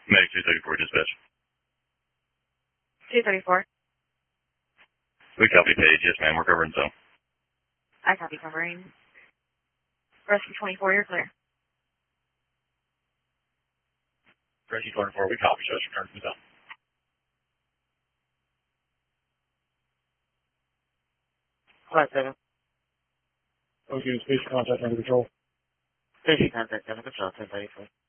Medic 234 dispatch. 234. We copy page. Yes, ma'am. We're covering zone. I copy covering. Rescue 24, you're clear. Rescue 24, we copy. Show us return from zone. 5-7. Okay, station contact under control. Station contact under control, 1034.